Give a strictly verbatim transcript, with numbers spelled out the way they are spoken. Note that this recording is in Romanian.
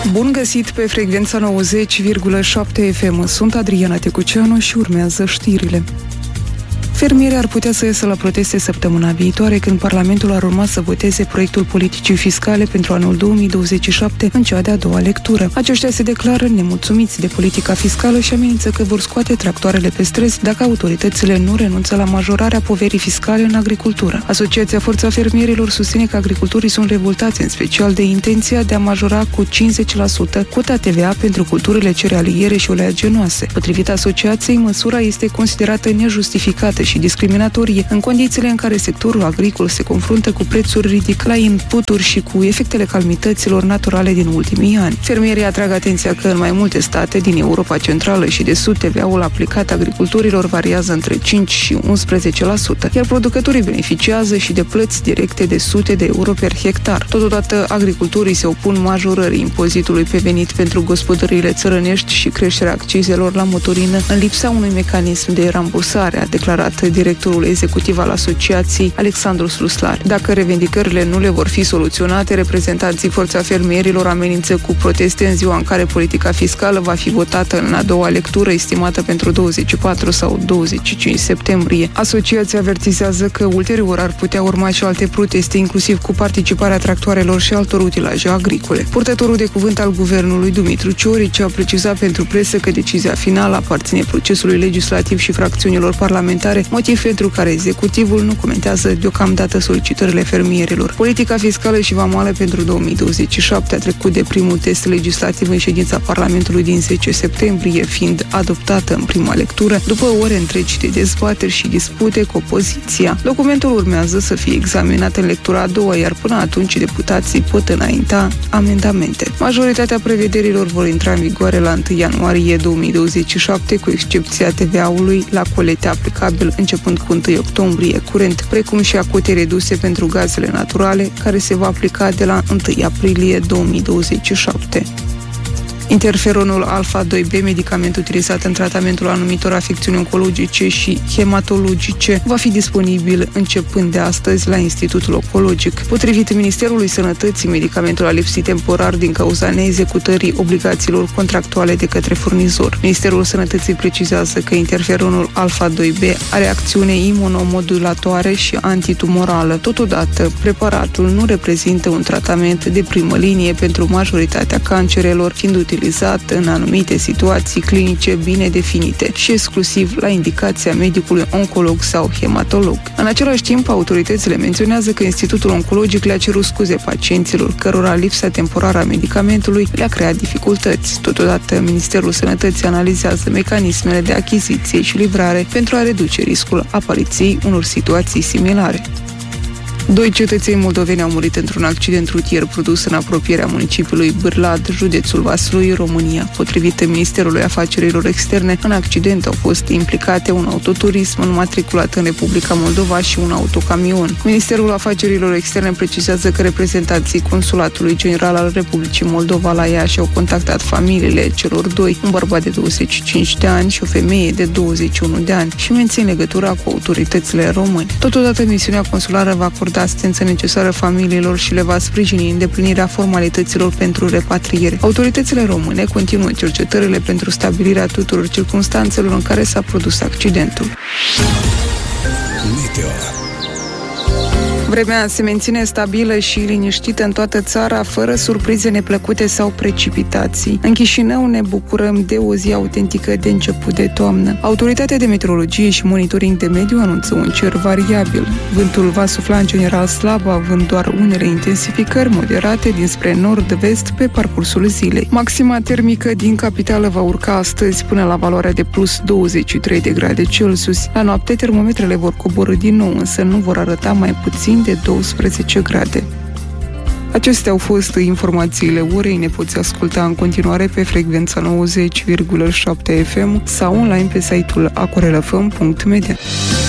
Bun găsit pe frecvența nouăzeci virgulă șapte F M. Sunt Adriana Tecuceanu și urmează știrile. Fermierii ar putea să iasă la proteste săptămâna viitoare, când Parlamentul ar urma să voteze proiectul politicii fiscale pentru anul două mii douăzeci și șapte în cea de-a doua lectură. Aceștia se declară nemulțumiți de politica fiscală și amenință că vor scoate tractoarele pe străzi dacă autoritățile nu renunță la majorarea poverii fiscale în agricultură. Asociația Forța Fermierilor susține că agricultorii sunt revoltați, în special de intenția de a majora cu cincizeci la sută cota T V A pentru culturile cerealiere și oleaginoase. Potrivit asociației, măsura este considerată nejustificată și discriminatorie în condițiile în care sectorul agricol se confruntă cu prețuri ridicate la inputuri și cu efectele calamităților naturale din ultimii ani. Fermierii atrag atenția că în mai multe state din Europa Centrală și de Sud T V A-ul aplicat agricultorilor variază între cinci și unsprezece la sută, iar producătorii beneficiază și de plăți directe de sute de euro per hectar. Totodată, agricultorii se opun majorării impozitului pe venit pentru gospodăriile țărănești și creșterea accizelor la motorină în lipsa unui mecanism de rambursare, a declarat directorul executiv al asociației, Alexandru Sluslar. Dacă revendicările nu le vor fi soluționate, reprezentanții Forța Fermierilor amenință cu proteste în ziua în care politica fiscală va fi votată în a doua lectură, estimată pentru douăzeci și patru sau douăzeci și cinci septembrie. Asociația avertizează că ulterior ar putea urma și alte proteste, inclusiv cu participarea tractoarelor și altor utilaje agricole. Purtătorul de cuvânt al guvernului, Dumitru Ciorici, a precizat pentru presă că decizia finală aparține procesului legislativ și fracțiunilor parlamentare, motiv pentru care executivul nu comentează deocamdată solicitările fermierilor. Politica fiscală și vamală pentru două mii douăzeci și șapte a trecut de primul test legislativ în ședința Parlamentului din zece septembrie, fiind adoptată în prima lectură, după ore întregi de dezbateri și dispute cu opoziția. Documentul urmează să fie examinat în lectura a doua, iar până atunci deputații pot înainta amendamente. Majoritatea prevederilor vor intra în vigoare la întâi ianuarie două mii douăzeci și șapte, cu excepția T V A-ului la colete aplicabil începând cu întâi octombrie curent, precum și a cotei reduse pentru gazele naturale, care se va aplica de la întâi aprilie două mii douăzeci și șapte. Interferonul alfa doi B, medicament utilizat în tratamentul anumitor afecțiuni oncologice și hematologice, va fi disponibil începând de astăzi la Institutul Oncologic. Potrivit Ministerului Sănătății, medicamentul a lipsit temporar din cauza neexecutării obligațiilor contractuale de către furnizor. Ministerul Sănătății precizează că interferonul alfa doi B are acțiune imunomodulatoare și antitumorală. Totodată, preparatul nu reprezintă un tratament de primă linie pentru majoritatea cancerelor, fiind utilizat în anumite situații clinice bine definite și exclusiv la indicația medicului oncolog sau hematolog. În același timp, autoritățile menționează că Institutul Oncologic le-a cerut scuze pacienților cărora lipsa temporară a medicamentului le-a creat dificultăți. Totodată, Ministerul Sănătății analizează mecanismele de achiziție și livrare pentru a reduce riscul apariției unor situații similare. Doi cetățeni moldoveni au murit într-un accident rutier produs în apropierea municipiului Bârlad, județul Vaslui, România. Potrivit Ministerului Afacerilor Externe, în accident au fost implicate un autoturism înmatriculat în Republica Moldova și un autocamion. Ministerul Afacerilor Externe precizează că reprezentanții Consulatului General al Republicii Moldova la Iași au contactat familiile celor doi, un bărbat de douăzeci și cinci de ani și o femeie de douăzeci și unu de ani, și mențin legătura cu autoritățile române. Totodată, misiunea consulară va acorda asistență necesară familiilor și le va sprijini îndeplinirea formalităților pentru repatriere. Autoritățile române continuă cercetările pentru stabilirea tuturor circumstanțelor în care s-a produs accidentul. Meteo. Vremea se menține stabilă și liniștită în toată țara, fără surprize neplăcute sau precipitații. În Chișinău ne bucurăm de o zi autentică de început de toamnă. Autoritatea de meteorologie și monitoring de mediu anunță un cer variabil. Vântul va sufla în general slab, având doar unele intensificări moderate dinspre nord-vest pe parcursul zilei. Maxima termică din capitală va urca astăzi până la valoarea de plus douăzeci și trei de grade Celsius. La noapte, termometrele vor coborî din nou, însă nu vor arăta mai puțin de douăsprezece grade. Acestea au fost informațiile orei. Ne poți asculta în continuare pe frecvența nouăzeci virgulă șapte F M sau online pe site-ul acorelafm punct media.